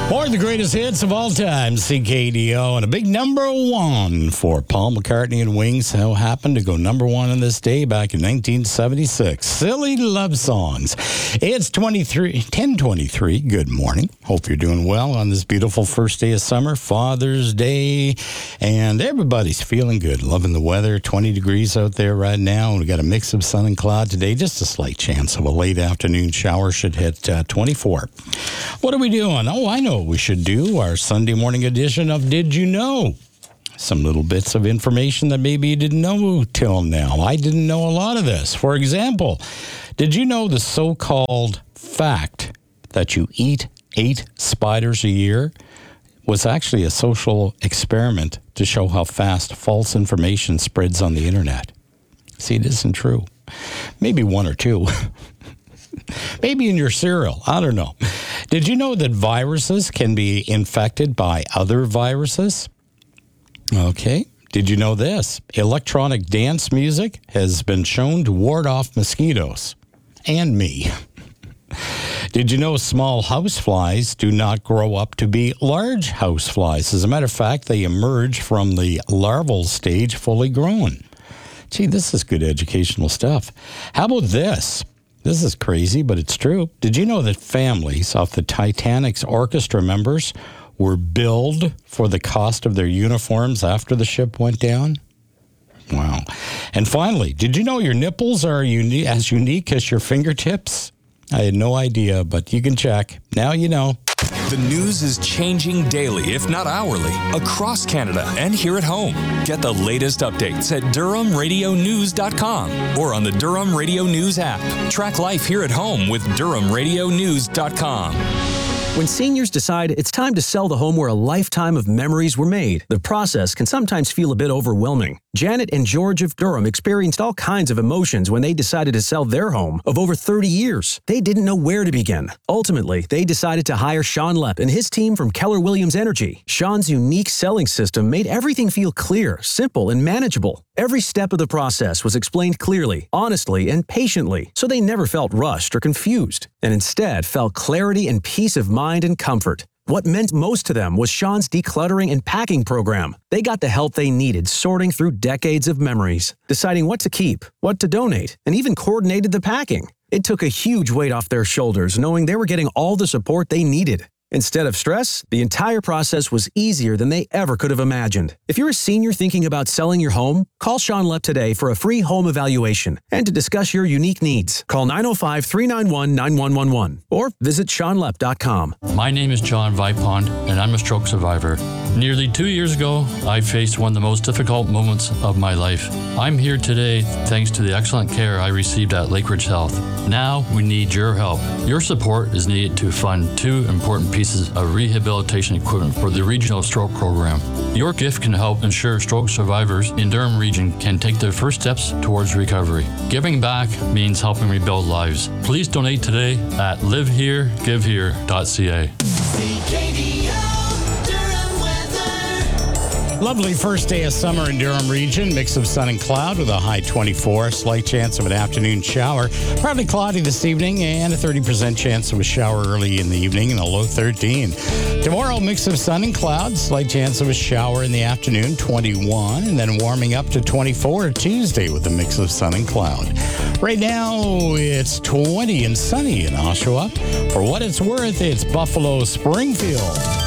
Or the greatest hits of all time, CKDO, and a big number one for Paul McCartney and Wings, who happened to go number one on this day back in 1976. Silly love songs. It's 10:23. Good morning. Hope you're doing well on this beautiful first day of summer, Father's Day, and everybody's feeling good. Loving the weather. 20 degrees out there right now. We got a mix of sun and cloud today. Just a slight chance of a late afternoon shower. Should hit 24. What are we doing? Oh, I know what we should do. Our Sunday morning edition of Did You Know? Some little bits of information that maybe you didn't know till now. I didn't know a lot of this. For example, did you know the so-called fact that you eat 8 spiders a year was actually a social experiment to show how fast false information spreads on the internet? See, it isn't true. Maybe 1 or 2. Maybe in your cereal. I don't know. Did you know that viruses can be infected by other viruses? Okay. Did you know this? Electronic dance music has been shown to ward off mosquitoes. And me. Did you know small houseflies do not grow up to be large houseflies? As a matter of fact, they emerge from the larval stage fully grown. Gee, this is good educational stuff. How about this? This is crazy, but it's true. Did you know that families of the Titanic's orchestra members were billed for the cost of their uniforms after the ship went down? Wow. And finally, did you know your nipples are as unique as your fingertips? I had no idea, but you can check. Now you know. The news is changing daily, if not hourly, across Canada and here at home. Get the latest updates at DurhamRadioNews.com or on the Durham Radio News app. Track life here at home with DurhamRadioNews.com. When seniors decide it's time to sell the home where a lifetime of memories were made, the process can sometimes feel a bit overwhelming. Janet and George of Durham experienced all kinds of emotions when they decided to sell their home of over 30 years. They didn't know where to begin. Ultimately, they decided to hire Sean Lepp and his team from Keller Williams Energy. Sean's unique selling system made everything feel clear, simple, and manageable. Every step of the process was explained clearly, honestly, and patiently, so they never felt rushed or confused, and instead felt clarity and peace of mind and comfort. What meant most to them was Sean's decluttering and packing program. They got the help they needed sorting through decades of memories, deciding what to keep, what to donate, and even coordinated the packing. It took a huge weight off their shoulders knowing they were getting all the support they needed. Instead of stress, the entire process was easier than they ever could have imagined. If you're a senior thinking about selling your home, call Sean Lepp today for a free home evaluation and to discuss your unique needs. Call 905-391-9111 or visit SeanLepp.com. My name is John Vipond, and I'm a stroke survivor. Nearly 2 years ago, I faced one of the most difficult moments of my life. I'm here today thanks to the excellent care I received at Lakeridge Health. Now we need your help. Your support is needed to fund 2 important pieces of rehabilitation equipment for the Regional Stroke Program. Your gift can help ensure stroke survivors in Durham Region can take their first steps towards recovery. Giving back means helping rebuild lives. Please donate today at liveheregivehere.ca. Lovely first day of summer in Durham Region. Mix of sun and cloud with a high 24. Slight chance of an afternoon shower. Partly cloudy this evening and a 30% chance of a shower early in the evening and a low 13. Tomorrow, mix of sun and cloud. Slight chance of a shower in the afternoon, 21. And then warming up to 24 Tuesday with a mix of sun and cloud. Right now, it's 20 and sunny in Oshawa. For what it's worth, it's Buffalo Springfield.